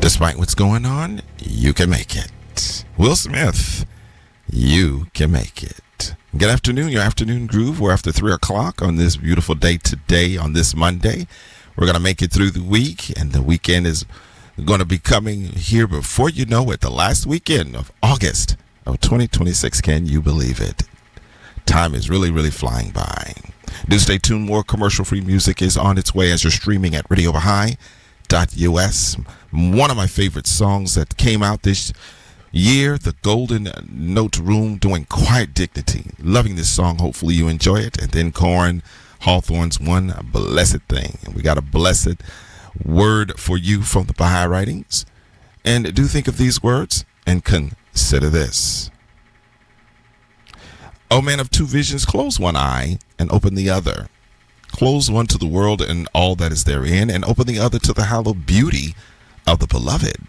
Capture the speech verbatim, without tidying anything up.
Despite what's going on, you can make it. Will Smith, you can make it. Good afternoon, your afternoon groove. We're after three o'clock on this beautiful day today, on this Monday. We're going to make it through the week, and the weekend is going to be coming here before you know it. The last weekend of August of twenty twenty-six. Can you believe it? Time is really, really flying by. Do stay tuned. More commercial-free music is on its way as you're streaming at radio bahai dot u s. One of my favorite songs that came out this year, The Golden Note Room, doing Quiet Dignity. Loving this song. Hopefully you enjoy it. And then Corin Hawthorne's One Blessed Thing. And we got a blessed word for you from the Baha'i writings. And do think of these words and consider this. O man of two visions, close one eye and open the other. Close one to the world and all that is therein, and open the other to the hallowed beauty of the beloved.